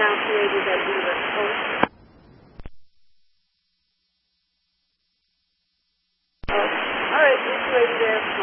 now created a Beaver. Oh. All right, it's right there.